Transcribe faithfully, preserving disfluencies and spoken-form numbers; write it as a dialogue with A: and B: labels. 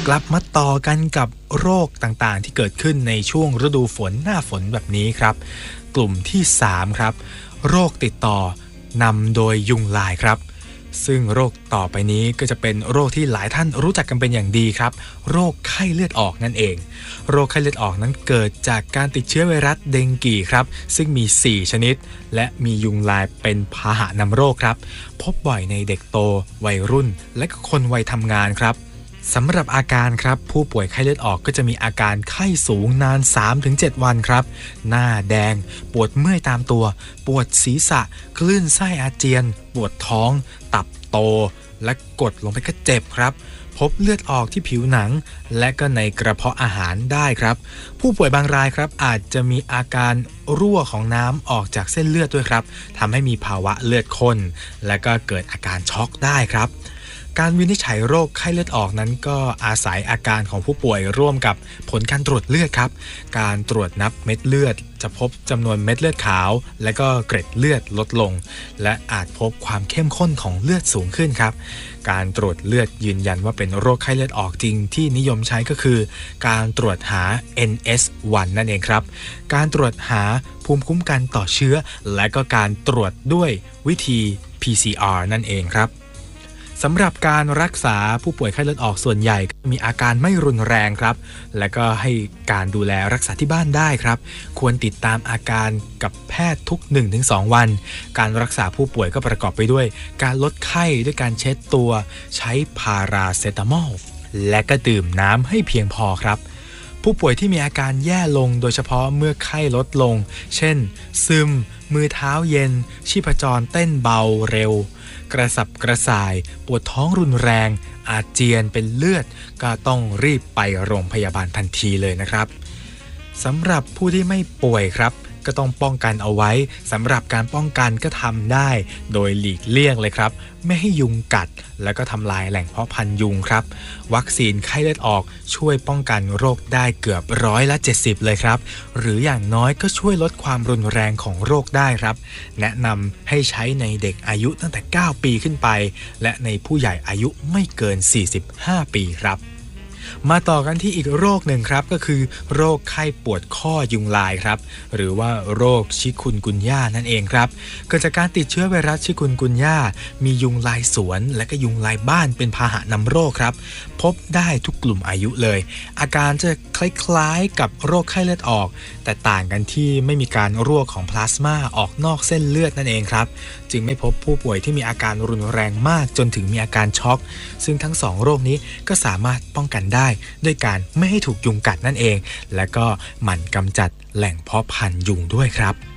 A: กลับมาต่อกันกับโรคต่างๆที่เกิดขึ้นในช่วงฤดูฝนหน้าฝนแบบนี้ครับกลุ่มที่สามครับโรคติดต่อนำโดยยุงลายครับซึ่งโรคต่อไปนี้ก็จะเป็นโรคที่หลายท่านรู้จักกันเป็นอย่างดีครับโรคไข้เลือดออกนั่นเองโรคไข้เลือดออกนั้นเกิดจากการติดเชื้อไวรัสเดงกีครับซึ่งมีสี่ชนิดและมียุงลายเป็นพาหะนำโรคครับพบบ่อยในเด็กโตวัยรุ่นและก็คนวัยทำงานครับสำหรับอาการครับผู้ป่วยไข้เลือดออกก็จะมีอาการไข้สูงนาน สามถึงเจ็ด วันครับหน้าแดงปวดเมื่อยตามตัวปวดศีรษะคลื่นไส้อาเจียนปวดท้องตับโตและกดลงไปก็เจ็บครับพบเลือดออกที่ผิวหนังและก็ในกระเพาะอาหารได้ครับผู้ป่วยบางรายครับอาจจะมีอาการรั่วของน้ำออกจากเส้นเลือดด้วยครับทำให้มีภาวะเลือดข้นและก็เกิดอาการช็อกได้ครับการวินิจฉัยโรคไข้เลือดออกนั้นก็อาศัยอาการของผู้ป่วยร่วมกับผลการตรวจเลือดครับการตรวจนับเม็ดเลือดจะพบจำนวนเม็ดเลือดขาวและก็เกร็ดเลือดลดลงและอาจพบความเข้มข้นของเลือดสูงขึ้นครับการตรวจเลือดยืนยันว่าเป็นโรคไข้เลือดออกจริงที่นิยมใช้ก็คือการตรวจหา เอ็น เอส วัน นั่นเองครับการตรวจหาภูมิคุ้มกันต่อเชื้อและก็การตรวจด้วยวิธี พี ซี อาร์ นั่นเองครับสำหรับการรักษาผู้ป่วยไข้เลือดออกส่วนใหญ่มีอาการไม่รุนแรงครับและก็ให้การดูแลรักษาที่บ้านได้ครับควรติดตามอาการกับแพทย์ทุก หนึ่งถึงสอง วันการรักษาผู้ป่วยก็ประกอบไปด้วยการลดไข้ด้วยการเช็ดตัวใช้พาราเซตามอลและก็ดื่มน้ำให้เพียงพอครับผู้ป่วยที่มีอาการแย่ลงโดยเฉพาะเมื่อไข้ลดลงเช่นซึมมือเท้าเย็นชีพจรเต้นเบาเร็วกระสับกระส่ายปวดท้องรุนแรงอาเจียนเป็นเลือดก็ต้องรีบไปโรงพยาบาลทันทีเลยนะครับสำหรับผู้ที่ไม่ป่วยครับก็ต้องป้องกันเอาไว้สำหรับการป้องกันก็ทำได้โดยหลีกเลี่ยงเลยครับไม่ให้ยุงกัดแล้วก็ทำลายแหล่งเพาะพันธุ์ยุงครับวัคซีนไข้เลือดออกช่วยป้องกันโรคได้เกือบร้อยละเจ็ดสิบเลยครับหรืออย่างน้อยก็ช่วยลดความรุนแรงของโรคได้ครับแนะนำให้ใช้ในเด็กอายุตั้งแต่เก้าปีขึ้นไปและในผู้ใหญ่อายุไม่เกินสี่สิบห้าปีครับมาต่อกันที่อีกโรคหนึ่งครับก็คือโรคไข้ปวดข้อยุงลายครับหรือว่าโรคชิคุนกุนย่านั่นเองครับเกิดจากการติดเชื้อไวรัสชิคุนกุนย่ามียุงลายสวนและก็ยุงลายบ้านเป็นพาหะนำโรคครับพบได้ทุกกลุ่มอายุเลยอาการจะคล้ายๆกับโรคไข้เลือดออกแต่ต่างกันที่ไม่มีการรั่วของพลาสมาออกนอกเส้นเลือดนั่นเองครับจึงไม่พบผู้ป่วยที่มีอาการรุนแรงมากจนถึงมีอาการช็อกซึ่งทั้งสองโรคนี้ก็สามารถป้องกันได้ด้วยการไม่ให้ถูกยุงกัดนั่นเองและก็หมั่นกำจัดแหล่งเพาะพันธุ์ยุงด้วยครับ